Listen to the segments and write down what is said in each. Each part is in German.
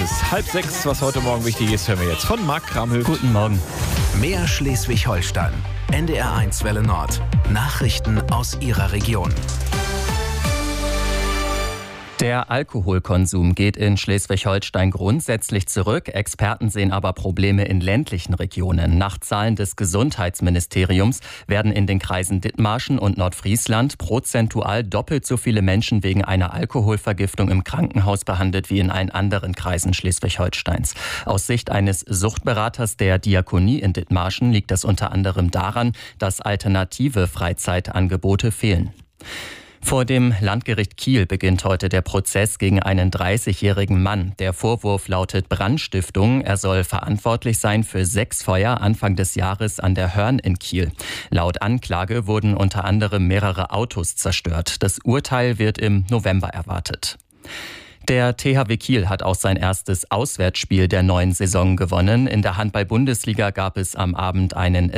ist 5:30. Was heute Morgen wichtig ist, hören wir jetzt von Marc Kramhöft. Guten Morgen. Mehr Schleswig-Holstein. NDR1 Welle Nord. Nachrichten aus Ihrer Region. Der Alkoholkonsum geht in Schleswig-Holstein grundsätzlich zurück. Experten sehen aber Probleme in ländlichen Regionen. Nach Zahlen des Gesundheitsministeriums werden in den Kreisen Dithmarschen und Nordfriesland prozentual doppelt so viele Menschen wegen einer Alkoholvergiftung im Krankenhaus behandelt wie in allen anderen Kreisen Schleswig-Holsteins. Aus Sicht eines Suchtberaters der Diakonie in Dithmarschen liegt das unter anderem daran, dass alternative Freizeitangebote fehlen. Vor dem Landgericht Kiel beginnt heute der Prozess gegen einen 30-jährigen Mann. Der Vorwurf lautet Brandstiftung. Er soll verantwortlich sein für 6 Feuer Anfang des Jahres an der Hörn in Kiel. Laut Anklage wurden unter anderem mehrere Autos zerstört. Das Urteil wird im November erwartet. Der THW Kiel hat auch sein erstes Auswärtsspiel der neuen Saison gewonnen. In der Handball-Bundesliga gab es am Abend einen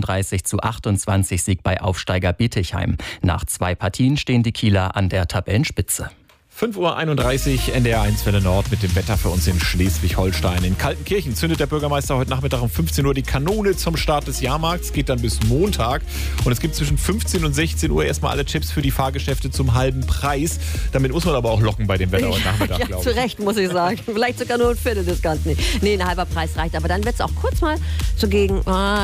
36:28 Sieg bei Aufsteiger Bietigheim. Nach 2 Partien stehen die Kieler an der Tabellenspitze. 5:31 Uhr, NDR1 Welle Nord mit dem Wetter für uns in Schleswig-Holstein. In Kaltenkirchen zündet der Bürgermeister heute Nachmittag um 15 Uhr die Kanone zum Start des Jahrmarkts. Geht dann bis Montag. Und es gibt zwischen 15 und 16 Uhr erstmal alle Chips für die Fahrgeschäfte zum halben Preis. Damit muss man aber auch locken bei dem Wetter heute Nachmittag, glaube ich. Zu Recht, muss ich sagen. Vielleicht sogar nur ein Viertel des Ganzen nicht. Nee, ein halber Preis reicht. Aber dann wird es auch kurz mal so gegen,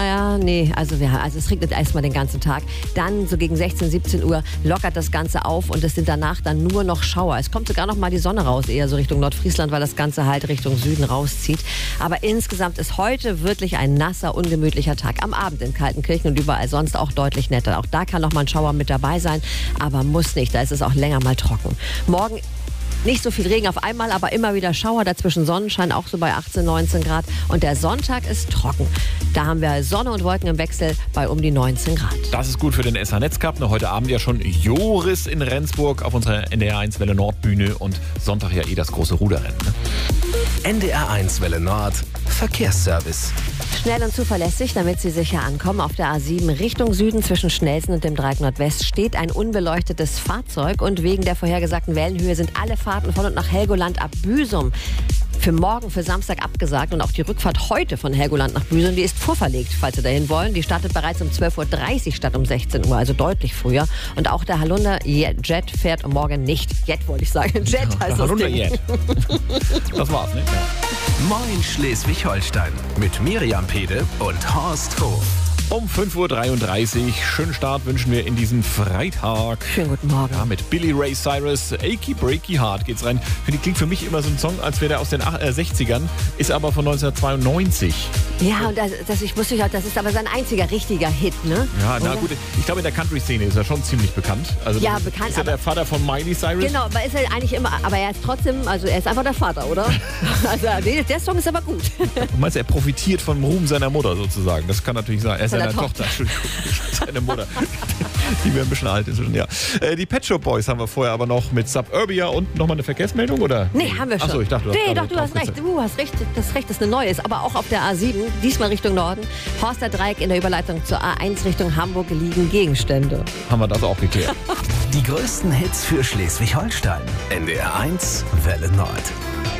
also es regnet erstmal den ganzen Tag. Dann so gegen 16, 17 Uhr lockert das Ganze auf und es sind danach dann nur noch Schauer. Es kommt sogar noch mal die Sonne raus, eher so Richtung Nordfriesland, weil das Ganze halt Richtung Süden rauszieht. Aber insgesamt ist heute wirklich ein nasser, ungemütlicher Tag. Am Abend in Kaltenkirchen und überall sonst auch deutlich netter. Auch da kann noch mal ein Schauer mit dabei sein, aber muss nicht. Da ist es auch länger mal trocken. Morgen nicht so viel Regen auf einmal, aber immer wieder Schauer, dazwischen Sonnenschein, auch so bei 18, 19 Grad. Und der Sonntag ist trocken. Da haben wir Sonne und Wolken im Wechsel bei um die 19 Grad. Das ist gut für den SH Netzcup. Heute Abend ja schon Joris in Rendsburg auf unserer NDR1 Welle Nord Bühne und Sonntag ja das große Ruderrennen. Ne? NDR1 Welle Nord. Verkehrsservice. Schnell und zuverlässig, damit Sie sicher ankommen. Auf der A7 Richtung Süden zwischen Schnelsen und dem Dreieck Nordwest steht ein unbeleuchtetes Fahrzeug. Und wegen der vorhergesagten Wellenhöhe sind alle Fahrten von und nach Helgoland ab Büsum für morgen, für Samstag abgesagt. Und auch die Rückfahrt heute von Helgoland nach Büsum, die ist vorverlegt, falls Sie dahin wollen. Die startet bereits um 12:30 Uhr statt um 16 Uhr, also deutlich früher. Und auch der Hallunder Jet fährt morgen nicht. Jet wollte ich sagen. Jet heißt das Ding. Jet. Das war's, ne? Ja. Moin Schleswig-Holstein mit Miriam Pede und Horst Hof. Um 5:33 Uhr. Schönen Start wünschen wir in diesen Freitag. Schönen guten Morgen. Ja, mit Billy Ray Cyrus, Achy Breaky Heart geht's rein. Klingt für mich immer so ein Song, als wäre der aus den 60ern, ist aber von 1992. Ja, und das ist aber sein einziger richtiger Hit, ne? Ja, na gut, ich glaube in der Country-Szene ist er schon ziemlich bekannt. Also ja, bekannt. Ist er der Vater von Miley Cyrus? Genau, aber ist er eigentlich immer, aber er ist trotzdem, also er ist einfach der Vater, oder? Also der Song ist aber gut. Du meinst, er profitiert vom Ruhm seiner Mutter sozusagen? Das kann natürlich sein. Er ist seiner Tochter. Seine Mutter. Die wäre ein bisschen alt inzwischen, ja. Die Pet Shop Boys haben wir vorher aber noch mit Suburbia und nochmal eine Verkehrsmeldung, oder? Nee, haben wir schon. Achso, ich dachte, du hast recht. Du hast recht, das Recht ist eine neue. Ist aber auch auf der A7, diesmal Richtung Norden. Horster Dreieck in der Überleitung zur A1 Richtung Hamburg liegen Gegenstände. Haben wir das auch geklärt. Die größten Hits für Schleswig-Holstein. NDR1 Welle Nord.